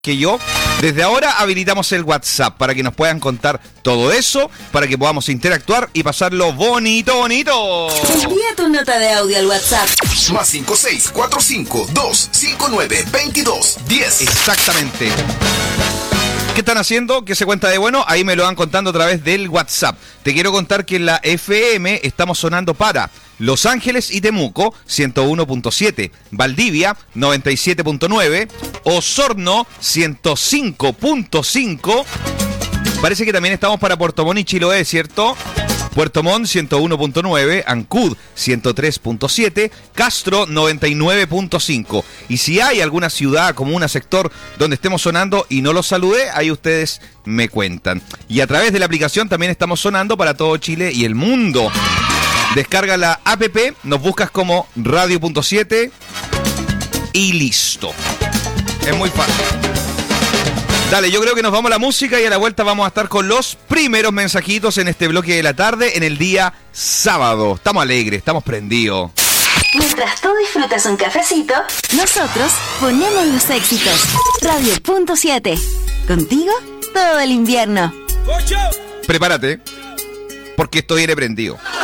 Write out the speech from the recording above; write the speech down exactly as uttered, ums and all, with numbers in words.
que yo. Desde ahora habilitamos el WhatsApp para que nos puedan contar todo eso, para que podamos interactuar y pasarlo bonito, bonito. Envía tu nota de audio al WhatsApp. Más cinco seis cuatro cinco dos cinco nueve veintidós diez. Exactamente. ¿Qué están haciendo? ¿Qué se cuenta de bueno? Ahí me lo van contando a través del WhatsApp. Te quiero contar que en la F M estamos sonando para Los Ángeles y Temuco, ciento uno punto siete, Valdivia, noventa y siete punto nueve, Osorno, ciento cinco punto cinco. Parece que también estamos para Puerto Montt y Chiloé, ¿cierto? Puerto Montt, ciento uno punto nueve, Ancud, ciento tres punto siete, Castro, noventa y nueve punto cinco. Y si hay alguna ciudad, comuna, sector donde estemos sonando y no los saludé, ahí ustedes me cuentan. Y a través de la aplicación también estamos sonando para todo Chile y el mundo. Descarga la app, nos buscas como radio punto siete y listo. Es muy fácil. Dale, yo creo que nos vamos a la música y a la vuelta vamos a estar con los primeros mensajitos en este bloque de la tarde en el día sábado. Estamos alegres, estamos prendidos. Mientras tú disfrutas un cafecito, nosotros ponemos los éxitos. radio punto siete. Contigo todo el invierno. Prepárate, porque esto viene prendido.